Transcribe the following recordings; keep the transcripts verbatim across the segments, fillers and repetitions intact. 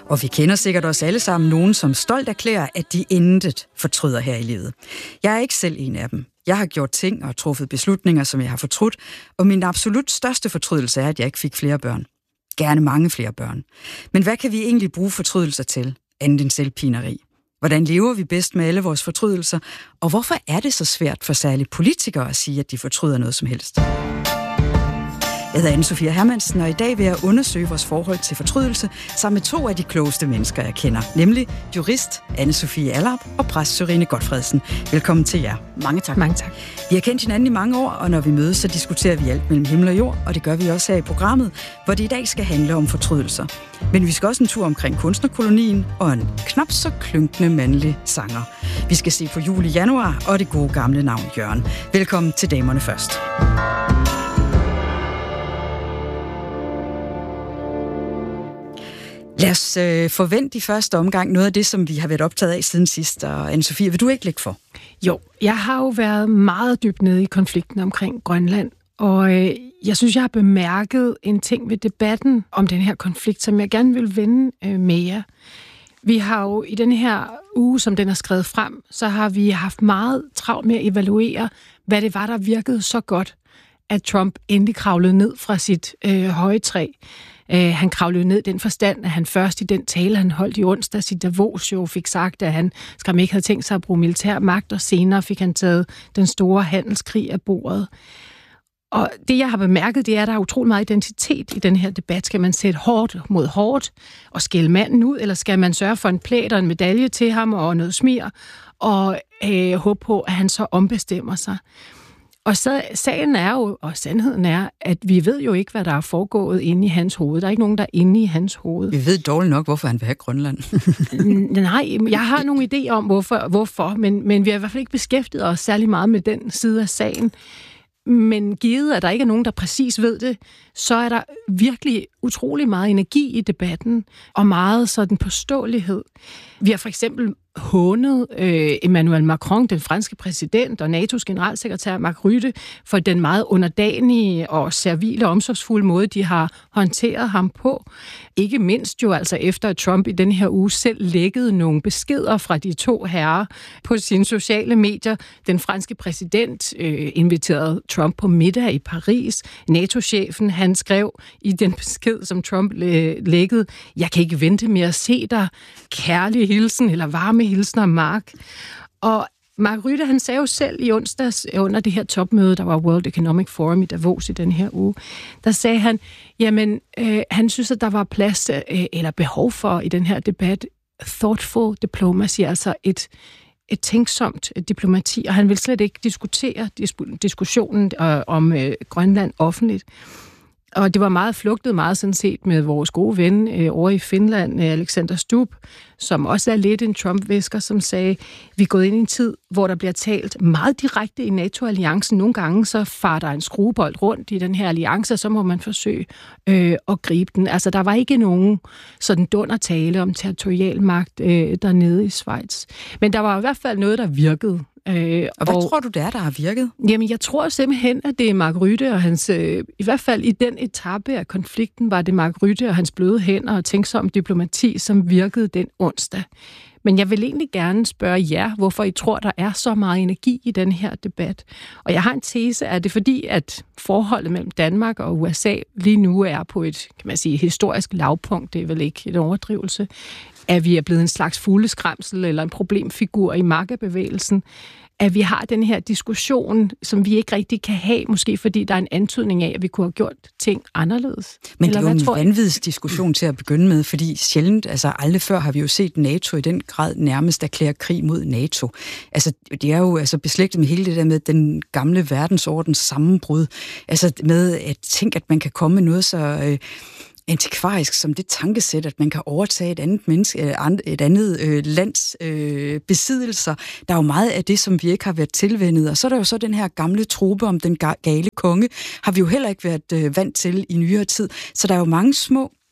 Og vi kender sikkert også alle sammen nogen, som stolt erklærer, at de intet fortryder her i livet. Jeg er ikke selv en af dem. Jeg har gjort ting og truffet beslutninger, som jeg har fortrudt, og min absolut største fortrydelse er, at jeg ikke fik flere børn. Gerne mange flere børn. Men hvad kan vi egentlig bruge fortrydelser til, andet end selvpineri? Hvordan lever vi bedst med alle vores fortrydelser? Og hvorfor er det så svært for særligt politikere at sige, at de fortryder noget som helst? Jeg hedder Anne-Sophie Hermansen, og i dag vil jeg undersøge vores forhold til fortrydelse sammen med to af de klogeste mennesker, jeg kender, nemlig jurist Anne-Sophie Allerup og præst Sørine Gotfredsen. Velkommen til jer. Mange tak. Mange tak. Vi har kendt hinanden i mange år, og når vi mødes, så diskuterer vi alt mellem himmel og jord, og det gør vi også her i programmet, hvor det i dag skal handle om fortrydelser. Men vi skal også en tur omkring kunstnerkolonien og en knap så klynkende mandlig sanger. Vi skal se på jul i januar og det gode gamle navn Jørgen. Velkommen til Damerne Først. Lad os øh, forvente i første omgang noget af det, som vi har været optaget af siden sidst. Og Anne-Sophie, vil du ikke lægge for? Jo, jeg har jo været meget dybt nede i konflikten omkring Grønland, og øh, jeg synes, jeg har bemærket en ting ved debatten om den her konflikt, som jeg gerne vil vende øh, med jer. Vi har jo i den her uge, som den er skrevet frem, så har vi haft meget travlt med at evaluere, hvad det var, der virkede så godt, at Trump endelig kravlede ned fra sit øh, høje træ. Uh, han kravlede ned den forstand, at han først i den tale, han holdt i onsdags i Davos, jo fik sagt, at han skam ikke havde tænkt sig at bruge militær magt, og senere fik han taget den store handelskrig af bordet. Og det, jeg har bemærket, det er, at der er utrolig meget identitet i den her debat. Skal man sætte hårdt mod hårdt og skælde manden ud, eller skal man sørge for en plæt og en medalje til ham og noget smir, og øh, håbe på, at han så ombestemmer sig? Og så sagen er jo, og sandheden er, at vi ved jo ikke, hvad der er foregået inde i hans hoved. Der er ikke nogen, der er inde i hans hoved. Vi ved dårligt nok, hvorfor han vil have Grønland. Nej, jeg har nogle idéer om, hvorfor, hvorfor men, men vi har i hvert fald ikke beskæftiget os særlig meget med den side af sagen. Men givet, at der ikke er nogen, der præcis ved det, så er der virkelig utrolig meget energi i debatten, og meget sådan påståelighed. Vi har for eksempel hånet øh, Emmanuel Macron, den franske præsident, og N A T O's generalsekretær Mark Rutte, for den meget underdanige og servile og omsorgsfulde måde, de har håndteret ham på. Ikke mindst jo altså efter, at Trump i den her uge selv lækkede nogle beskeder fra de to herrer på sine sociale medier. Den franske præsident øh, inviterede Trump på middag i Paris. NATO-chefen, han skrev i den besked, som Trump øh, lækkede, jeg kan ikke vente med at se dig, kærlig hilsen eller varme hilsner, Mark. Og Mark Rutte, han sagde jo selv i onsdags under det her topmøde, der var World Economic Forum i Davos i den her uge, der sagde han, jamen, øh, han synes, at der var plads øh, eller behov for i den her debat thoughtful diplomacy, altså et, et tænksomt diplomati, og han vil slet ikke diskutere dis- diskussionen øh, om øh, Grønland offentligt. Og det var meget flugtet meget sådan set med vores gode ven øh, over i Finland, øh, Alexander Stubb, som også er lidt en Trump-væsker, som sagde, vi er gået ind i en tid, hvor der bliver talt meget direkte i NATO-alliancen. Nogle gange så farer der en skruebold rundt i den her alliance, og så må man forsøge øh, at gribe den. Altså, der var ikke nogen sådan dundertale om territorial magt øh, dernede i Schweiz. Men der var i hvert fald noget, der virkede. Øh, og hvad og, tror du, det er, der har virket? Jamen, jeg tror simpelthen, at det er Mark Rutte og hans... Øh, I hvert fald i den etape af konflikten, var det Mark Rutte og hans bløde hænder og tænksom diplomati, som virkede den onsdag. Men jeg vil egentlig gerne spørge jer, hvorfor I tror, der er så meget energi i den her debat. Og jeg har en tese, er det fordi, at forholdet mellem Danmark og U S A lige nu er på et, kan man sige, historisk lavpunkt, det er vel ikke en overdrivelse, at vi er blevet en slags fugleskræmsel eller en problemfigur i magtbevægelsen, at vi har den her diskussion, som vi ikke rigtig kan have, måske fordi der er en antydning af, at vi kunne have gjort ting anderledes. Men det er jo en vanvittig diskussion til at begynde med, fordi sjældent, altså aldrig før har vi jo set NATO i den grad nærmest erklære krig mod NATO. Altså, det er jo altså beslægtet med hele det der med den gamle verdensordens sammenbrud. Altså med at tænke, at man kan komme med noget så... Øh, antikvarisk som det tankesæt, at man kan overtage et andet menneske, et andet øh, lands øh, besiddelser. Der er jo meget af det, som vi ikke har været tilvænnet. Og så er der jo så den her gamle trope om den gale konge, har vi jo heller ikke været øh, vant til i nyere tid. Så der er jo mange små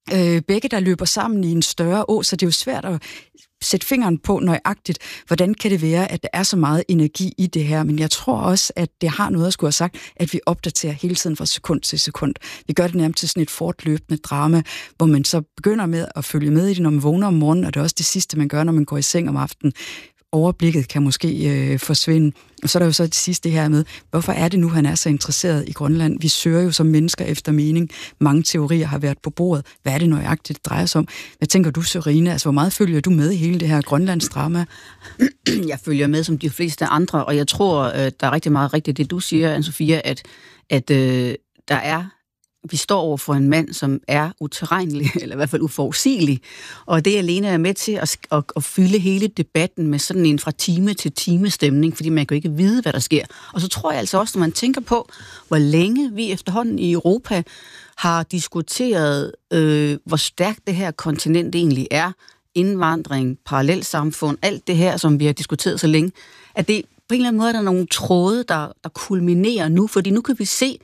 øh, begge, der løber sammen i en større å, så det er jo svært at sætte fingeren på nøjagtigt, hvordan kan det være, at der er så meget energi i det her, men jeg tror også, at det har noget at skulle have sagt, at vi opdaterer hele tiden fra sekund til sekund. Vi gør det nærmest til sådan et fortløbende drama, hvor man så begynder med at følge med i det, når man vågner om morgenen, og det er også det sidste, man gør, når man går i seng om aftenen. Overblikket kan måske øh, forsvinde. Og så er der jo så det sidste her med, hvorfor er det nu, han er så interesseret i Grønland? Vi søger jo som mennesker efter mening. Mange teorier har været på bordet. Hvad er det nøjagtigt, det drejer sig om? Hvad tænker du, Sørine? Altså, hvor meget følger du med i hele det her Grønlands drama? Jeg følger med som de fleste andre, og jeg tror, der er rigtig meget rigtigt det, du siger, Anne-Sophia, at, at øh, der er vi står over for en mand, som er utilregnelig, eller i hvert fald uforudsigelig, og det alene er med til at, at, at fylde hele debatten med sådan en fra time til time stemning, fordi man kan jo ikke vide, hvad der sker. Og så tror jeg altså også, når man tænker på, hvor længe vi efterhånden i Europa har diskuteret, øh, hvor stærkt det her kontinent egentlig er, indvandring, parallelsamfund, alt det her, som vi har diskuteret så længe, at det på en eller anden måde er der nogle tråde, der, der kulminerer nu, fordi nu kan vi se,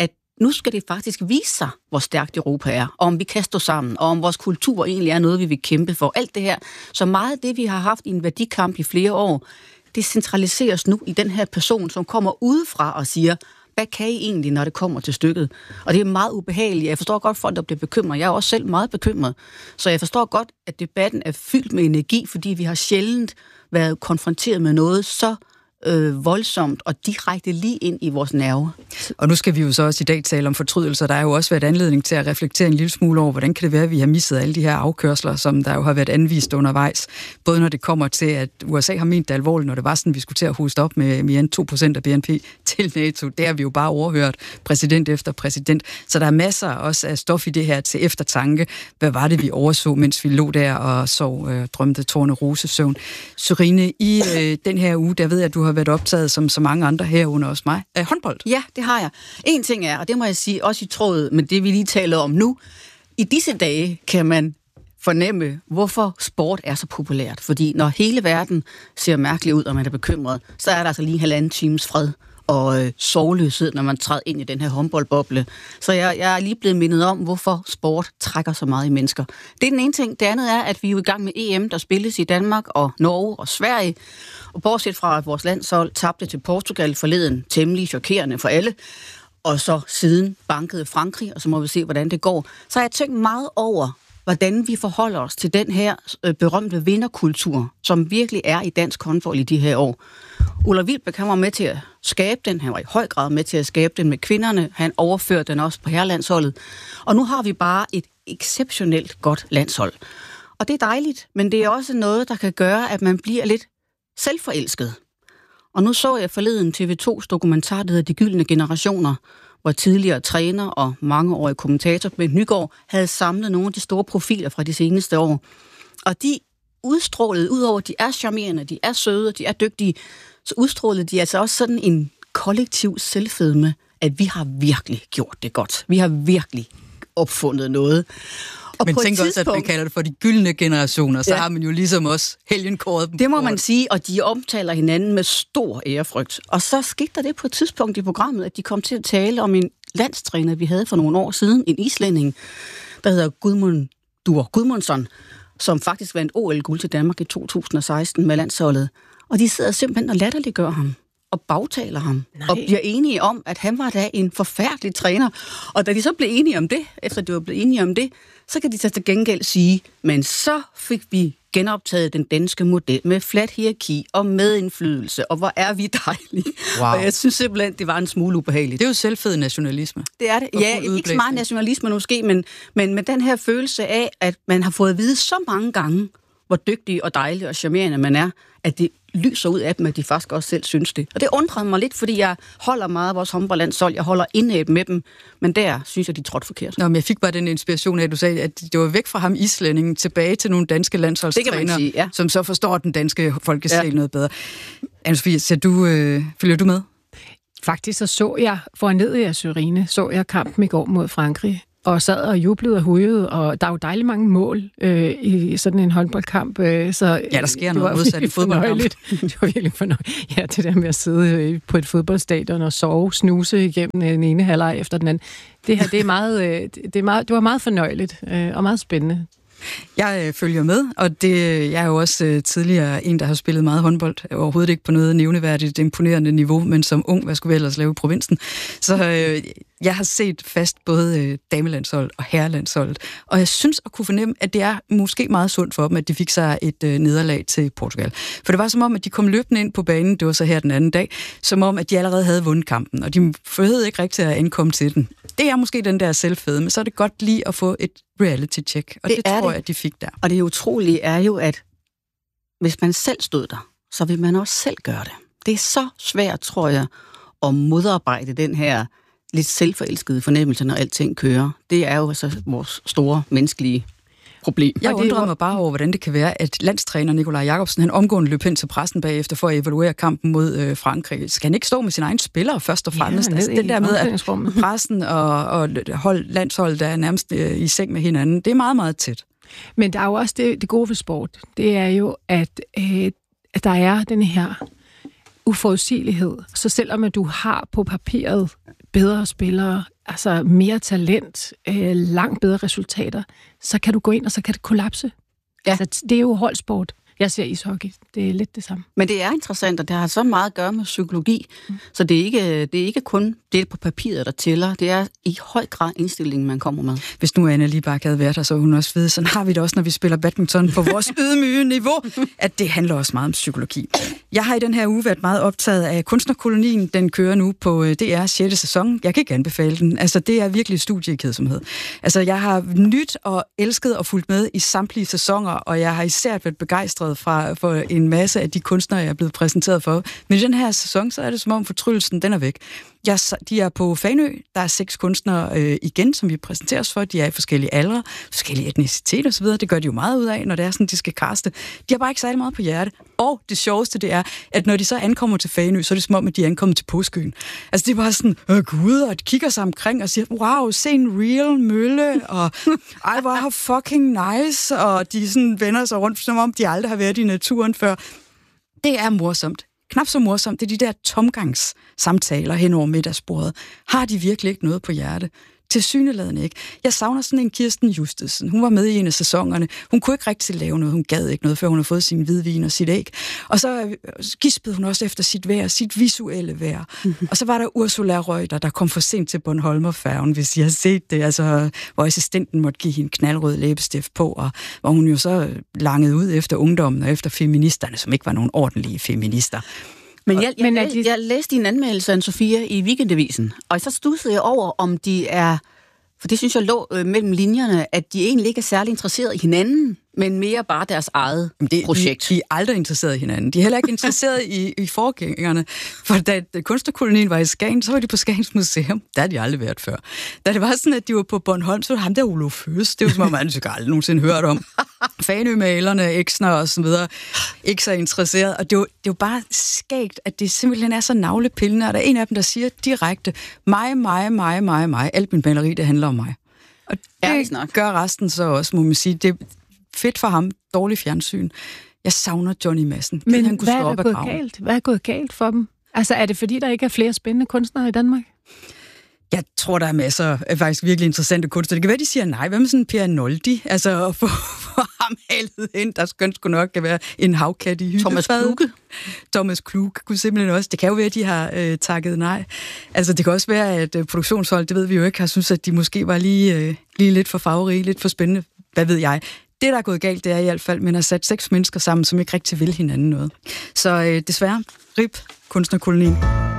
nu skal det faktisk vise sig, hvor stærkt Europa er, og om vi kan stå sammen, og om vores kultur egentlig er noget, vi vil kæmpe for. Alt det her. Så meget af det, vi har haft i en værdikamp i flere år, det centraliseres nu i den her person, som kommer udefra og siger, hvad kan I egentlig, når det kommer til stykket? Og det er meget ubehageligt. Jeg forstår godt folk, der bliver bekymret. Jeg er også selv meget bekymret. Så jeg forstår godt, at debatten er fyldt med energi, fordi vi har sjældent været konfronteret med noget så Øh, voldsomt og direkte lige ind i vores nerve. Og nu skal vi jo så også i dag tale om fortrydelser. Der har jo også været anledning til at reflektere en lille smule over, hvordan kan det være, at vi har misset alle de her afkørsler, som der jo har været anvist undervejs. Både når det kommer til, at U S A har ment det alvorligt, når det var sådan, vi skulle til at hoste op med mere end to procent af B N P til NATO. Det har vi jo bare overhørt præsident efter præsident. Så der er masser også af stof i det her til eftertanke. Hvad var det, vi overså, mens vi lå der og sov, øh, drømte tårne rosesøvn? Sørine, i øh, den her uge, der ved jeg, at du har været optaget som så mange andre herunder også mig. Æh, håndbold? Ja, det har jeg. En ting er, og det må jeg sige, også i tråd med det, vi lige taler om nu. I disse dage kan man fornemme, hvorfor sport er så populært. Fordi når hele verden ser mærkeligt ud, og man er bekymret, så er der altså lige halvanden times fred og øh, sorgløshed, når man træder ind i den her håndboldboble. Så jeg, jeg er lige blevet mindet om, hvorfor sport trækker så meget i mennesker. Det er den ene ting. Det andet er, at vi er jo i gang med E M, der spilles i Danmark og Norge og Sverige. Og bortset fra, at vores landshold tabte til Portugal forleden, temmelig chokerende for alle, og så siden bankede Frankrig, og så må vi se, hvordan det går. Så har jeg tænkt meget over, hvordan vi forholder os til den her øh, berømte vinderkultur, som virkelig er i dansk håndbold i de her år. Ulla Wilbæk, han var med til at skabe den. Han var i høj grad med til at skabe den med kvinderne. Han overførte den også på herrelandsholdet. Og nu har vi bare et exceptionelt godt landshold. Og det er dejligt, men det er også noget, der kan gøre, at man bliver lidt selvforelsket. Og nu så jeg forleden T V to's dokumentar, der hedder De Gyldne Generationer, hvor tidligere træner og mangeårige kommentator Bent Nygaard havde samlet nogle af de store profiler fra de seneste år. Og de udstrålede, udover at de er charmerende, de er søde, de er dygtige, så udstrålede de altså også sådan en kollektiv selvfedme, at vi har virkelig gjort det godt. Vi har virkelig opfundet noget. Og men tænk også, at man kalder det for de gyldne generationer, så ja. Har man jo ligesom også helgenkåret dem. Det må man sige, og de omtaler hinanden med stor ærefrygt. Og så skete der det på et tidspunkt i programmet, at de kom til at tale om en landstræner, vi havde for nogle år siden, en islænding, der hedder Gudmundur Gudmundsson, som faktisk vandt O L-guld til Danmark i to tusind og seksten med landsholdet. Og de sidder simpelthen og latterliggør ham og bagtaler ham, Nej. og bliver enige om, at han var da en forfærdelig træner. Og da de så blev enige om det, efter de var blevet enige om det, så kan de så til gengæld sige, men så fik vi genoptaget den danske model med flat hierarki og medindflydelse, og hvor er vi dejlige. Wow. Og jeg synes simpelthen, det var en smule ubehageligt. Det er jo selvfed nationalisme. Det er det. Ja, ikke så meget nationalisme måske, men, men med den her følelse af, at man har fået at vide så mange gange, hvor dygtig og dejlig og charmerende man er, at det lyser ud af dem, at de faktisk også selv synes det. Og det undrede mig lidt, fordi jeg holder meget af vores håndboldlandshold. Jeg holder indæb med dem, men der synes jeg, de trådte forkert. Nå, men jeg fik bare den inspiration af, at du sagde, at det var væk fra ham islændingen, tilbage til nogle danske landsholdstrænere, ja. Som så forstår den danske folkesjæl ja. Noget bedre. Anne-Sophie, så du, øh, følger du med? Faktisk så så jeg, foranledet af Sørine, så jeg kampen i går mod Frankrig. og sad og jublede og hujede, og der er jo dejligt mange mål øh, i sådan en håndboldkamp. Øh, så ja, der sker noget modsat i fodboldkamp. Det var virkelig fornøjeligt. Ja, det der med at sidde på et fodboldstadion og sove, snuse igennem den ene halvleg efter den anden. Det her, det er meget, øh, det er meget, det var meget fornøjeligt øh, og meget spændende. Jeg øh, følger med, og det, jeg er jo også øh, tidligere en, der har spillet meget håndbold. Overhovedet ikke på noget nævneværdigt imponerende niveau, men som ung, hvad skulle vi ellers lave i provinsen? Så øh, jeg har set fast både øh, damelandsholdet og herrelandsholdet, og jeg synes at kunne fornemme, at det er måske meget sundt for dem, at de fik sig et øh, nederlag til Portugal. For det var som om, at de kom løbende ind på banen, det var så her den anden dag, som om, at de allerede havde vundet kampen, og de behøvede ikke rigtig at ankomme til den. Det er måske den der selvfede, men så er det godt lige at få et reality-check, og det, det tror det. jeg, at de fik der. Og det utrolige er jo, at hvis man selv stod der, så vil man også selv gøre det. Det er så svært, tror jeg, at modarbejde den her lidt selvforelskede fornemmelse, når alting kører. Det er jo altså vores store menneskelige problem. Jeg undrer mig bare over, hvordan det kan være, at landstræner Nikolaj Jakobsen, han omgående løb hen til pressen bagefter for at evaluere kampen mod øh, Frankrig. Skal han ikke stå med sine egne spillere først og fremmest? Ja, altså, den der med, at pressen og, og hold, landsholdet, der er nærmest øh, i seng med hinanden, det er meget, meget tæt. Men der er jo også det, det gode ved sport. Det er jo, at, øh, at der er den her uforudsigelighed. Så selvom at du har på papiret bedre spillere, altså mere talent, øh, langt bedre resultater, så kan du gå ind, og så kan det kollapse. Ja. Altså, det er jo holdsport. Jeg ser ishockey. Det er lidt det samme. Men det er interessant, og det har så meget at gøre med psykologi. Mm. Så det er, ikke, det er ikke kun det på papiret, der tæller. Det er i høj grad indstillingen, man kommer med. Hvis nu Anna Libak havde været der, så hun også ved, sådan har vi det også, når vi spiller badminton på vores ydmyge niveau, at det handler også meget om psykologi. Jeg har i den her uge været meget optaget af Kunstnerkolonien. Den kører nu på D R sjette sæson. Jeg kan ikke anbefale den. Altså, det er virkelig et studie i kedsomhed. Altså, jeg har nyt og elsket og fulgt med i samtlige sæsoner, og jeg har især været begejstret fra for en masse af de kunstnere, jeg er blevet præsenteret for. Men i den her sæson, så er det som om fortryllelsen, den er væk. Jeg, de er på Fanø. Der er seks kunstnere øh, igen, som vi præsenteres for. De er i forskellige aldre, forskellige etnicitet og så videre. Det gør de jo meget ud af, når det er sådan, de skal kaste. De har bare ikke særlig meget på hjerte. Og det sjoveste, det er, at når de så ankommer til Fanø, så er det som om, at de er ankommet til påskøen. Altså, det er bare sådan, åh gud, og de kigger sig omkring og siger, wow, se en real mølle, og ej, hvor fucking nice, og de sådan vender sig rundt, som om de aldrig har været i naturen før. Det er morsomt. Knap så morsomt, det er de der tomgangssamtaler hen over middagsbordet. Har de virkelig ikke noget på hjerte? Tilsyneladende ikke. Jeg savner sådan en Kirsten Justesen. Hun var med i en af sæsonerne. Hun kunne ikke rigtig lave noget. Hun gad ikke noget, før hun har fået sin hvidvin og sit æg. Og så gispede hun også efter sit vejr, sit visuelle vejr. Mm-hmm. Og så var der Ursula Reuter, der kom for sent til Bornholmerfærgen, hvis I har set det. Altså, hvor assistenten måtte give hende knaldrød læbestift på, og hvor hun jo så langede ud efter ungdommen og efter feministerne, som ikke var nogen ordentlige feminister. Men jeg, jeg, jeg, jeg læste din anmeldelse af Sofia i Weekendavisen, og så studsede jeg over, om de er, for det synes jeg lå øh, mellem linjerne, at de egentlig ikke er særlig interesseret i hinanden, men mere bare deres eget det, projekt. De, de er aldrig interesseret i hinanden. De er heller ikke interesseret i, i forgængerne. For da, da Kunstnerkolonien var i Skagen, så var de på Skagens Museum. Der har de aldrig været før. Da det var sådan, at de var på Bornholm, så var ham der Olof Høst. Det var som om, man ikke aldrig nogensinde hørt om. Fanø-malerne, Eksner og så videre. Ikke så interesseret. Og det var, det var bare skægt, at det simpelthen er så navlepillende. Og der er en af dem, der siger direkte, mig, mig, mig, mig, mig. Alt min maleri, det handler om mig. Og det gør resten så også, må man sige. Det fedt for ham, dårlig fjernsyn. Jeg savner Johnny Madsen. Men han kunne hvad er gået galt? Hvad er gået galt for dem? Altså, er det fordi, der ikke er flere spændende kunstnere i Danmark? Jeg tror, der er masser af faktisk virkelig interessante kunstnere. Det kan være, de siger nej. Hvad med sådan Per Noldi? Altså, at få, få ham halet ind, der skønt skulle nok kan være en havkat i hyttefad. Thomas Kluge. Thomas Kluge kunne simpelthen også. Det kan jo være, at de har øh, takket nej. Altså, det kan også være, at øh, produktionshold, det ved vi jo ikke, har synes, at de måske var lige, øh, lige lidt for farverige, lidt for spændende. Hvad ved jeg? Det, der er gået galt, det er i hvert fald, at man har sat seks mennesker sammen, som ikke rigtig vil hinanden noget. Så øh, desværre, rip Kunstnerkolonien.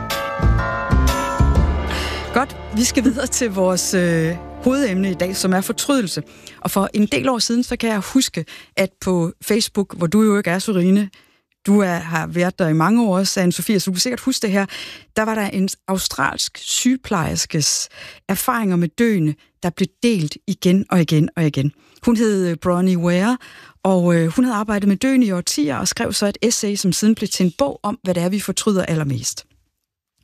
Godt, vi skal videre til vores øh, hovedemne i dag, som er fortrydelse. Og for en del år siden, så kan jeg huske, at på Facebook, hvor du jo ikke er, Sørine, du er, har været der i mange år også, Anne-Sophie, så du kan sikkert huske det her, der var der en australsk sygeplejerskes erfaringer med døende, der blev delt igen og igen og igen. Hun hed Bronnie Ware, og øh, hun havde arbejdet med døende i årtier og skrev så et essay, som siden blev til en bog om, hvad det er, vi fortryder allermest.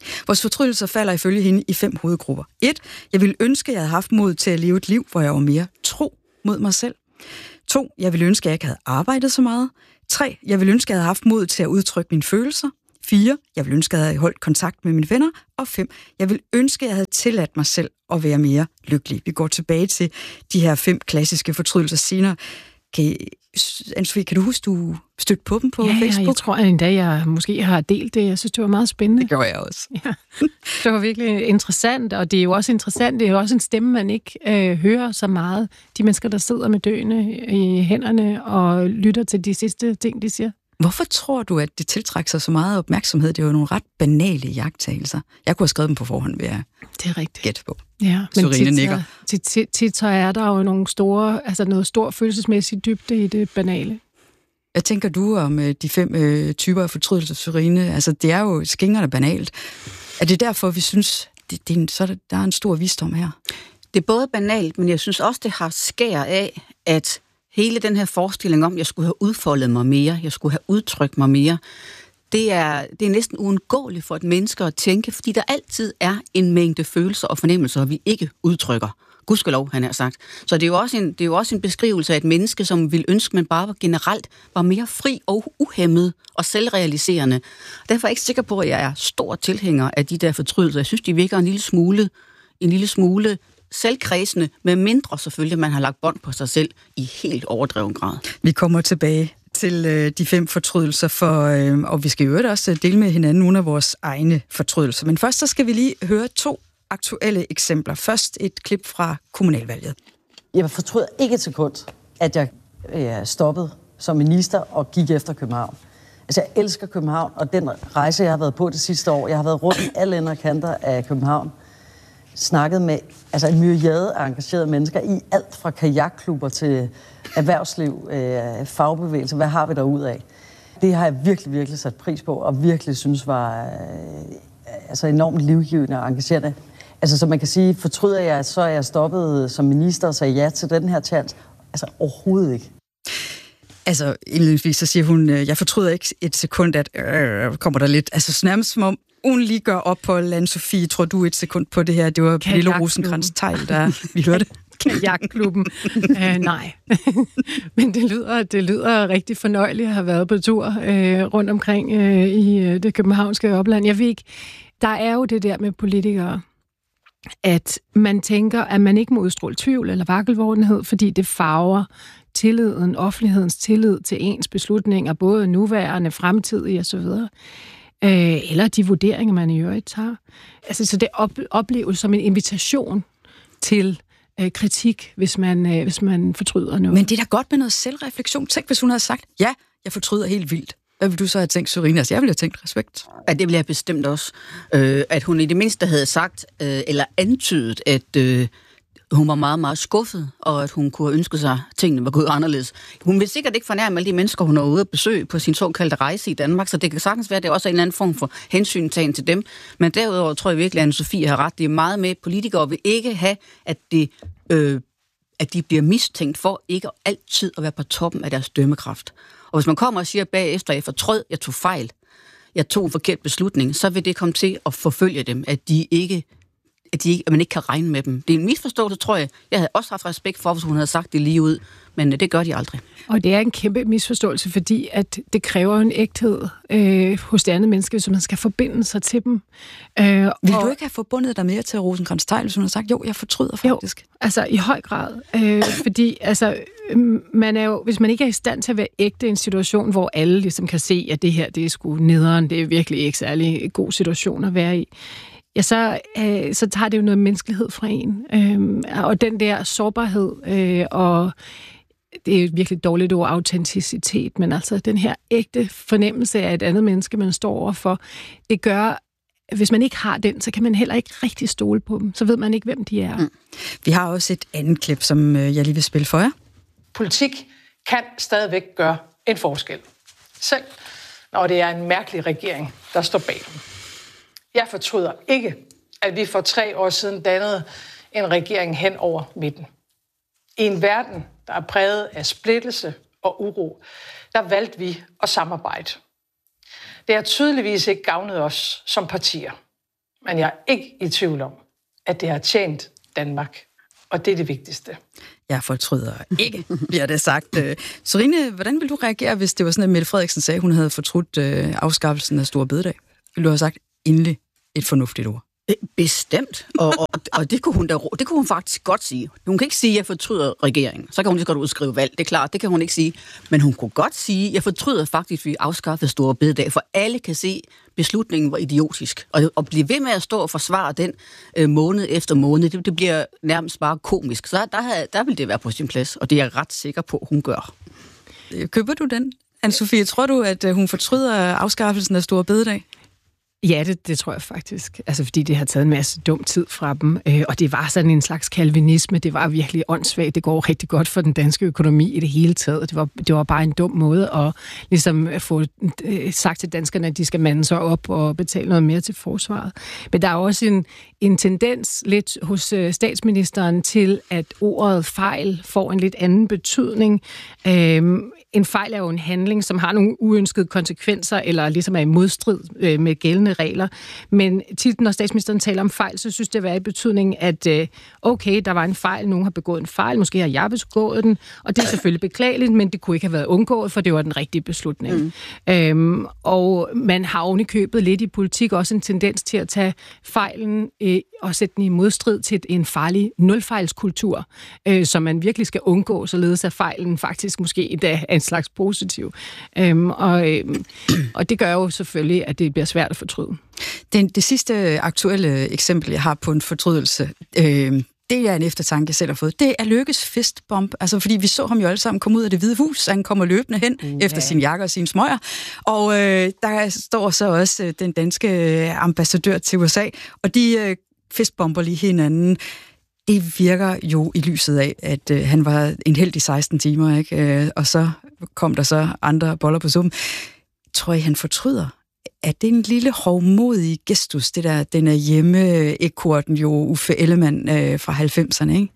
Vores fortrydelser falder ifølge hende i fem hovedgrupper. et. Jeg ville ønske, at jeg havde haft mod til at leve et liv, hvor jeg var mere tro mod mig selv. to. Jeg ville ønske, at jeg ikke havde arbejdet så meget. tre. Jeg ville ønske, at jeg havde haft mod til at udtrykke mine følelser. fire. Jeg ville ønske, at jeg havde holdt kontakt med mine venner. Og fem. Jeg ville ønske, at jeg havde tilladt mig selv at være mere lykkelig. Vi går tilbage til de her fem klassiske fortrydelser senere. Kan, Anne-Sophie, kan du huske, du stødte på dem på ja, Facebook? Ja, jeg tror at endda, jeg måske har delt det. Jeg synes, det var meget spændende. Det gjorde jeg også. Ja. Det var virkelig interessant, og det er jo også interessant. Det er jo også en stemme, man ikke øh, hører så meget. De mennesker, der sidder med døende i hænderne og lytter til de sidste ting, de siger. Hvorfor tror du, at det tiltrækker sig så meget opmærksomhed? Det er jo nogle ret banale jagttagelser. Jeg kunne have skrevet dem på forhånd, ved at det er rigtigt. gætte på. Ja, men Sørine nikker. tit, tit, tit så er der jo nogle store, altså noget stor følelsesmæssig dybde i det banale. Hvad tænker du om øh, de fem øh, typer af fortrydelse, Sørine? Altså, det er jo skingerne banalt. Er det derfor, vi synes, det, det er en, så der er en stor visdom her? Det er både banalt, men jeg synes også, det har skær af, at hele den her forestilling om, at jeg skulle have udfoldet mig mere, jeg skulle have udtrykt mig mere, det er, det er næsten uundgåeligt for et menneske at tænke, fordi der altid er en mængde følelser og fornemmelser, vi ikke udtrykker. Gudskelov, han har sagt. Så det er, jo også en, det er jo også en beskrivelse af et menneske, som vil ønske, at man bare var generelt var mere fri og uhæmmet og selvrealiserende. Derfor er jeg ikke sikker på, at jeg er stor tilhænger af de der fortrydelser. Jeg synes, de virker en lille smule, en lille smule selvkredsende, med mindre selvfølgelig, man har lagt bånd på sig selv i helt overdreven grad. Vi kommer tilbage til øh, de fem fortrydelser, for, øh, og vi skal jo også dele med hinanden nogle af vores egne fortrydelser. Men først så skal vi lige høre to aktuelle eksempler. Først et klip fra kommunalvalget. Jeg fortryder ikke et sekund, at jeg øh, stoppede som minister og gik efter København. Altså, jeg elsker København, og den rejse, jeg har været på det sidste år, jeg har været rundt i alle ender og kanter af København, snakket med altså, en myriade af engagerede mennesker i alt fra kajakklubber til erhvervsliv, øh, fagbevægelse. Hvad har vi derude af? Det har jeg virkelig, virkelig sat pris på, og virkelig synes var øh, altså enormt livgivende og engagerende. Altså, så man kan sige, fortryder jeg, så er jeg stoppet som minister og sagde ja til den her chance? Altså, overhovedet ikke. Altså, indledningsvis så siger hun, jeg fortryder ikke et sekund, at øh, kommer der lidt, altså nærmest som om hun lige gør ophold. Anne-Sophie, tror du et sekund på det her? Det var Pernille Rosenkrantz-Theil, der vi hørte. Kajakklubben. uh, nej. Men det lyder, det lyder rigtig fornøjeligt at have været på tur uh, rundt omkring uh, i uh, det københavnske opland. Jeg ved ikke, der er jo det der med politikere, at man tænker, at man ikke må udstråle tvivl eller vakkelvordenhed, fordi det farver tilliden, offentlighedens tillid til ens beslutninger, både nuværende, fremtidige osv., øh, eller de vurderinger, man i øvrigt tager. Altså, så det op- opleves som en invitation til øh, kritik, hvis man, øh, hvis man fortryder noget. Men det er da godt med noget selvreflektion. Tænk, hvis hun havde sagt, ja, jeg fortryder helt vildt. Hvad vil du så have tænkt, Sørine? Altså, jeg ville have tænkt respekt. Ja, det ville jeg bestemt også. Øh, at hun i det mindste havde sagt, øh, eller antydet, at øh, hun var meget, meget skuffet, og at hun kunne have ønsket sig, at tingene var gået anderledes. Hun vil sikkert ikke fornærme alle de mennesker, hun er ude at besøge på sin såkaldte rejse i Danmark, så det kan sagtens være, at det også er en eller anden form for hensyntagen til dem. Men derudover tror jeg virkelig, at Anne-Sophie har ret. Det er meget med, politikere vil ikke have, at, det, øh, at de bliver mistænkt for ikke altid at være på toppen af deres dømmekraft. Og hvis man kommer og siger bagefter, at jeg fortrød, jeg tog fejl, jeg tog en forkert beslutning, så vil det komme til at forfølge dem, at de ikke At, de ikke, at man ikke kan regne med dem. Det er en misforståelse, tror jeg. Jeg havde også haft respekt for, hvis hun havde sagt det lige ud, men det gør de aldrig. Og det er en kæmpe misforståelse, fordi at det kræver en ægthed øh, hos det andet menneske, så man skal forbinde sig til dem. Øh, Vil og, du ikke have forbundet dig mere til Rosenkrantz-Theil, hvis hun havde sagt, jo, jeg fortryder faktisk? Jo, altså i høj grad. Øh, fordi altså, man er jo, hvis man ikke er i stand til at være ægte i en situation, hvor alle ligesom kan se, at det her, det er sgu nederen, det er virkelig ikke særlig god situation at være i, ja, så, øh, så tager det jo noget menneskelighed fra en. Øh, og den der sårbarhed, øh, og det er et virkelig dårligt ord, autenticitet, men altså den her ægte fornemmelse af et andet menneske, man står overfor, det gør, hvis man ikke har den, så kan man heller ikke rigtig stole på dem. Så ved man ikke, hvem de er. Mm. Vi har også et andet klip, som jeg lige vil spille for jer. Politik kan stadigvæk gøre en forskel. Selv når det er en mærkelig regering, der står bag dem. Jeg fortryder ikke, at vi for tre år siden dannede en regering hen over midten. I en verden, der er præget af splittelse og uro, der valgte vi at samarbejde. Det har tydeligvis ikke gavnet os som partier. Men jeg er ikke i tvivl om, at det har tjent Danmark. Og det er det vigtigste. Jeg fortryder ikke, bliver det sagt. Sørine, hvordan vil du reagere, hvis det var sådan, at Mette Frederiksen sagde, at hun havde fortrudt øh, afskaffelsen af Store Bededag? Vil du have sagt endelig et fornuftigt ord? Bestemt. Og, og, og det, kunne hun da, det kunne hun faktisk godt sige. Hun kan ikke sige, at jeg fortryder regeringen. Så kan hun lige godt udskrive valg. Det er klart, det kan hun ikke sige. Men hun kunne godt sige, at jeg fortryder faktisk, at vi afskaffede Store Bededag. For alle kan se, at beslutningen var idiotisk. Og at blive ved med at stå og forsvare den øh, måned efter måned, det, det bliver nærmest bare komisk. Så der, der, der vil det være på sin plads. Og det er jeg ret sikker på, hun gør. Køber du den, Anne-Sophie? Tror du, at hun fortryder afskaffelsen af Store Bededag? Ja, det, det tror jeg faktisk. Altså, fordi det har taget en masse dum tid fra dem. Øh, og det var sådan en slags kalvinisme. Det var virkelig åndssvagt. Det går rigtig godt for den danske økonomi i det hele taget. Det var, det var bare en dum måde at ligesom få øh, sagt til danskerne, at de skal mande sig op og betale noget mere til forsvaret. Men der er også en, en tendens lidt hos øh, statsministeren til, at ordet fejl får en lidt anden betydning. Øh, En fejl er jo en handling, som har nogle uønskede konsekvenser, eller ligesom er i modstrid øh, med gældende regler. Men tit, når statsministeren taler om fejl, så synes det at være i betydning, at øh, okay, der var en fejl, nogen har begået en fejl, måske har jeg begået den, og det er selvfølgelig beklageligt, men det kunne ikke have været undgået, for det var den rigtige beslutning. Mm. Øhm, og man har oven i købet lidt i politik også en tendens til at tage fejlen øh, og sætte den i modstrid til en farlig nulfejlskultur, øh, som man virkelig skal undgå, således at fejlen faktisk måske i dag er en slags positiv. Øhm, og, øhm, og det gør jo selvfølgelig, at det bliver svært at fortryde. Det, det sidste aktuelle eksempel, jeg har på en fortrydelse, øh, det er en eftertanke, jeg selv har fået. Det er Løkkes fistbomb. Altså, fordi vi så ham jo alle sammen komme ud af Det Hvide Hus. Han kommer løbende hen uh, efter sin jakke og sine smøger. Og øh, der står så også øh, den danske ambassadør til U S A, og de øh, fistbomber lige hinanden. Det virker jo i lyset af, at øh, han var en helt i seksten timer, ikke? Øh, og så kom der så andre boller på suppen. Tror I, han fortryder? Er det en lille hovmodig gestus, det der, den er hjemme-ekkorten jo Uffe Ellemann øh, fra halvfemserne, ikke?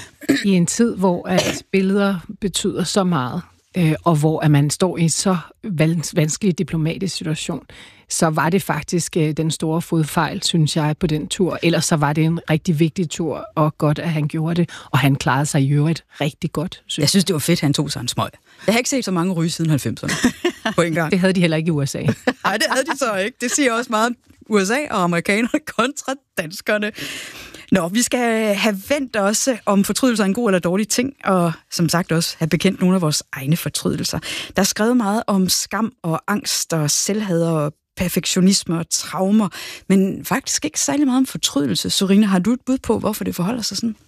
I en tid, hvor at billeder betyder så meget, øh, og hvor at man står i en så vanskelig diplomatisk situation, så var det faktisk øh, den store fodfejl, synes jeg, på den tur. Ellers så var det en rigtig vigtig tur, og godt, at han gjorde det. Og han klarede sig i øvrigt rigtig godt. Synes. Jeg synes, det var fedt, han tog sig en smøg. Jeg har ikke set så mange ryge siden halvfemserne på en gang. Det havde de heller ikke i U S A. Nej, det havde de så ikke. Det siger også meget om U S A og amerikanerne kontra danskerne. Nå, vi skal have vendt også om fortrydelser er en god eller dårlig ting, og som sagt også have bekendt nogle af vores egne fortrydelser. Der er skrevet meget om skam og angst og selvhad og perfektionisme og traumer, men faktisk ikke særlig meget om fortrydelse. Sørine, har du et bud på, hvorfor det forholder sig sådan?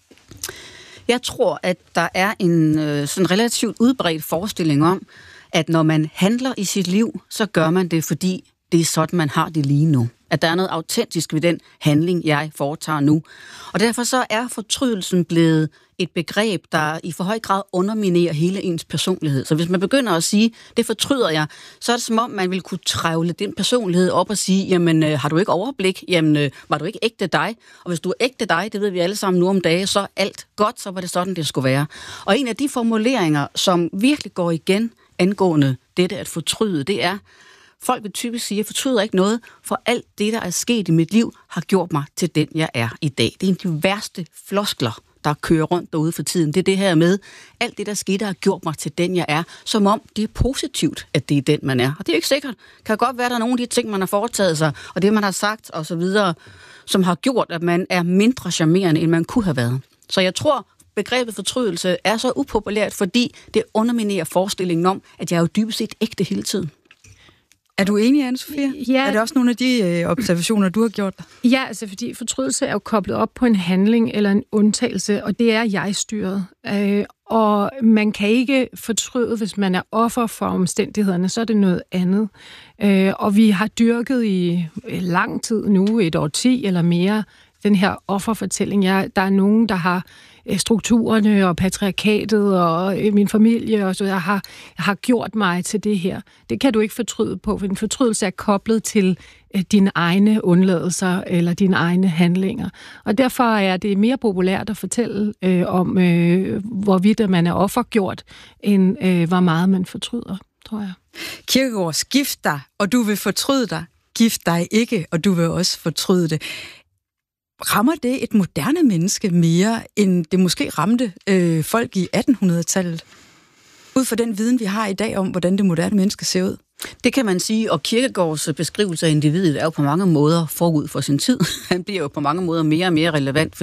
Jeg tror, at der er en øh, sådan relativt udbredt forestilling om, at når man handler i sit liv, så gør man det, fordi det er sådan, man har det lige nu. At der er noget autentisk ved den handling, jeg foretager nu. Og derfor så er fortrydelsen blevet et begreb, der i for høj grad underminerer hele ens personlighed. Så hvis man begynder at sige, det fortryder jeg, så er det som om, man vil kunne trævle den personlighed op og sige, jamen øh, har du ikke overblik? Jamen øh, var du ikke ægte dig? Og hvis du er ægte dig, det ved vi alle sammen nu om dage, så alt godt, så var det sådan, det skulle være. Og en af de formuleringer, som virkelig går igen angående dette at fortryde, det er, folk vil typisk sige, at jeg fortryder ikke noget, for alt det, der er sket i mit liv, har gjort mig til den, jeg er i dag. Det er en af de værste floskler, der kører rundt derude for tiden. Det er det her med, alt det, der skete, har gjort mig til den, jeg er, som om det er positivt, at det er den, man er. Og det er ikke sikkert. Det kan godt være, at der er nogle af de ting, man har foretaget sig, og det, man har sagt osv., som har gjort, at man er mindre charmerende, end man kunne have været. Så jeg tror, begrebet fortrydelse er så upopulært, fordi det underminerer forestillingen om, at jeg er jo dybest set ægte hele tiden. Er du enig, Anne-Sophie? Ja. Er det også nogle af de øh, observationer, du har gjort? Ja, altså fordi fortrydelse er jo koblet op på en handling eller en undtagelse, og det er jeg-styret. Øh, og man kan ikke fortryde, hvis man er offer for omstændighederne, så er det noget andet. Øh, og vi har dyrket i lang tid nu, et årti eller mere, den her offerfortælling. Ja, der er nogen, der har strukturerne og patriarkatet og min familie, og så jeg har, jeg har gjort mig til det her. Det kan du ikke fortryde på, for en fortrydelse er koblet til øh, dine egne undladelser eller dine egne handlinger. Og derfor er det mere populært at fortælle øh, om, øh, hvorvidt man er offergjort, end øh, hvor meget man fortryder, tror jeg. Kierkegaard, skift dig, og du vil fortryde dig. gift dig ikke, og du vil også fortryde det. Rammer det et moderne menneske mere, end det måske ramte øh, folk i attenhundredetallet? Ud fra den viden, vi har i dag om, hvordan det moderne menneske ser ud? Det kan man sige, og Kierkegaards beskrivelse af individet er jo på mange måder forud for sin tid. Han bliver jo på mange måder mere og mere relevant,